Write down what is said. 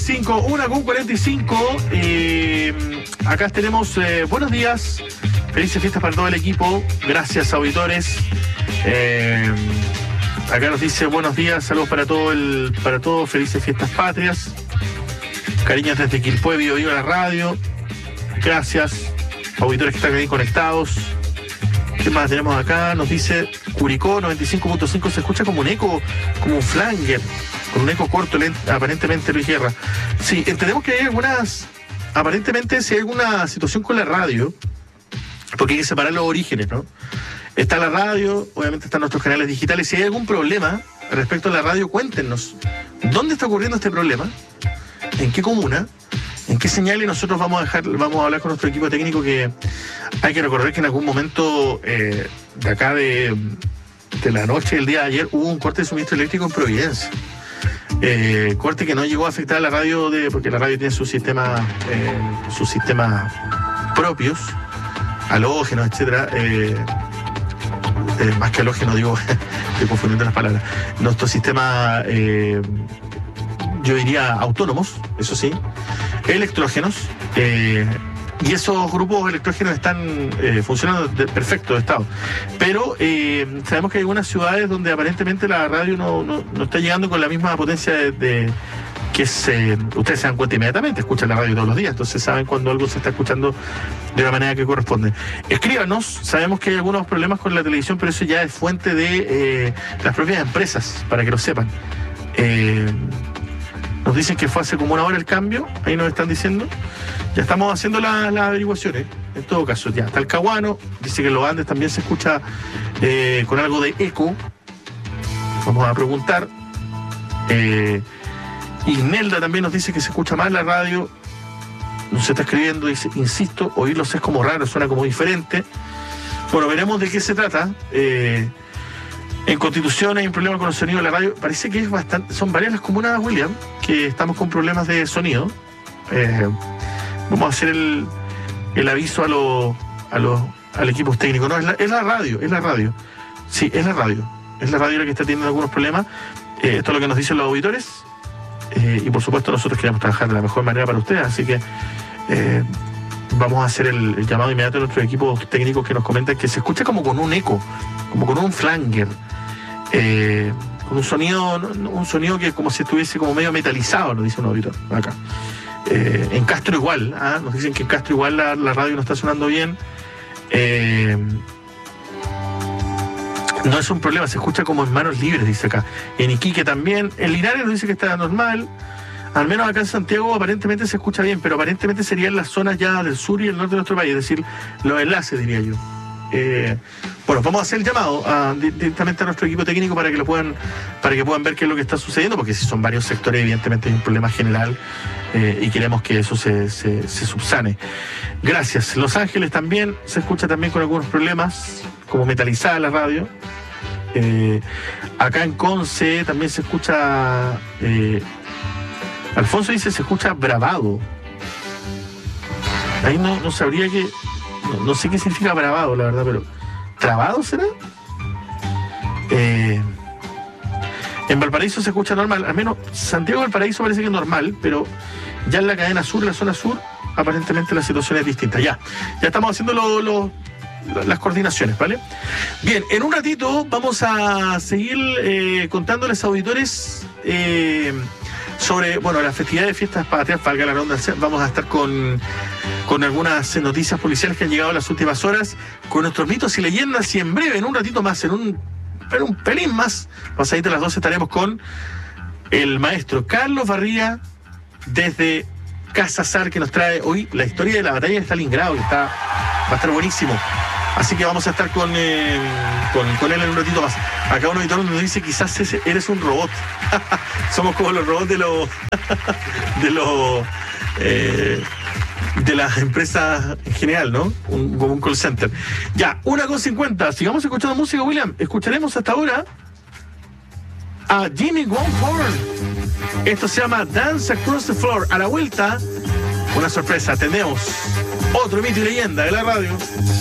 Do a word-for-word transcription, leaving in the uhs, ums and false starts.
cinco, una con cuarenta y cinco. Eh, acá tenemos eh, buenos días, felices fiestas para todo el equipo. Gracias, auditores. Eh, acá nos dice buenos días, saludos para todo el, para todos, felices fiestas patrias. Cariños desde Quilpué, Vivo Vivo la radio. Gracias, auditores que están ahí conectados. ¿Qué más tenemos acá? Nos dice Curicó noventa y cinco punto cinco, se escucha como un eco, como un flanger, con un eco corto, lento, aparentemente Luis Guerra. Sí, entendemos que hay algunas, aparentemente si hay alguna situación con la radio, porque hay que separar los orígenes, ¿no? Está la radio, obviamente están nuestros canales digitales. Si hay algún problema respecto a la radio, cuéntenos. ¿Dónde está ocurriendo este problema? ¿En qué comuna? ¿En qué señal? Y nosotros vamos a dejar, vamos a hablar con nuestro equipo técnico, que hay que recordar que en algún momento eh, de acá de, de la noche del día de ayer hubo un corte de suministro eléctrico en Providencia. Eh, corte que no llegó a afectar a la radio, de, porque la radio tiene sus sistemas, eh, sus sistemas propios, halógenos, etcétera. Eh, eh, más que halógeno, digo, estoy confundiendo las palabras. Nuestro sistema, eh, yo diría autónomos, eso sí, electrógenos, eh, y esos grupos electrógenos están eh, funcionando de perfecto estado. Pero eh, sabemos que hay algunas ciudades donde aparentemente la radio no, no, no está llegando con la misma potencia de, de que se, ustedes se dan cuenta inmediatamente, escuchan la radio todos los días, entonces saben cuando algo se está escuchando de la manera que corresponde. Escríbanos, sabemos que hay algunos problemas con la televisión, pero eso ya es fuente de eh, las propias empresas, para que lo sepan. Eh, Nos dicen que fue hace como una hora el cambio, ahí nos están diciendo. Ya estamos haciendo las la averiguaciones, en todo caso. Ya está el Caguano, dice que en los Andes también se escucha eh, con algo de eco. Vamos a preguntar. Eh, Ignelda también nos dice que se escucha mal la radio. Nos está escribiendo, dice, insisto, oírlos es como raro, suena como diferente. Bueno, veremos de qué se trata. Eh, En Constitución hay un problema con el sonido de la radio. Parece que es bastante, son varias las comunas, William, que estamos con problemas de sonido. Eh, vamos a hacer el, el aviso a los a los al equipo técnico. No, es la, es la radio, es la radio. Sí, es la radio. Es la radio la que está teniendo algunos problemas. Eh, esto es lo que nos dicen los auditores. Eh, y por supuesto nosotros queremos trabajar de la mejor manera para ustedes. Así que eh, vamos a hacer el, el llamado inmediato a nuestros equipos técnicos que nos comentan que se escucha como con un eco, como con un flanger. Eh, con un sonido, un sonido que como si estuviese como medio metalizado, nos dice un auditor acá. Eh, en Castro igual, ¿ah? Nos dicen que en Castro igual la, la radio no está sonando bien. Eh, no es un problema, se escucha como en manos libres, dice acá. En Iquique también. En Linares nos dice que está normal. Al menos acá en Santiago aparentemente se escucha bien, pero aparentemente sería en las zonas ya del sur y el norte de nuestro país, es decir, los enlaces, diría yo. Eh, bueno, vamos a hacer el llamado a, directamente a nuestro equipo técnico para que lo puedan, para que puedan ver qué es lo que está sucediendo, porque si son varios sectores, evidentemente hay un problema general eh, y queremos que eso se, se, se subsane. Gracias. Los Ángeles también se escucha también con algunos problemas, como metalizada la radio. Eh, acá en Conce también se escucha. Eh, Alfonso dice se escucha bravado. Ahí no, no sabría que. No, no sé qué significa bravado, la verdad, pero ¿trabado será? Eh, en Valparaíso se escucha normal, al menos Santiago Valparaíso parece que es normal, pero ya en la cadena sur, la zona sur, aparentemente la situación es distinta. Ya, ya estamos haciendo lo, lo, las coordinaciones, ¿vale? Bien, en un ratito vamos a seguir eh, contándoles, auditores, eh, sobre, bueno, la festividad de fiestas patrias, valga la ronda, vamos a estar con, con algunas noticias policiales que han llegado en las últimas horas, con nuestros mitos y leyendas, y en breve, en un ratito más, en un, en un pelín más, pasadito a las doce, estaremos con el maestro Carlos Barría, desde Casa Sar, que nos trae hoy la historia de la batalla de Stalingrado, que está, va a estar buenísimo. Así que vamos a estar con, eh, con, con él en un ratito más. Acá un auditor nos dice, quizás ese, eres un robot. Somos como los robots de los de los eh, de las empresas en general, ¿no? Un, como un call center. Ya, una con cincuenta. Sigamos escuchando música, William. Escucharemos hasta ahora a Jimmy Wonhorn. Esto se llama Dance Across the Floor. A la vuelta, una sorpresa. Tenemos otro mito y leyenda de la radio.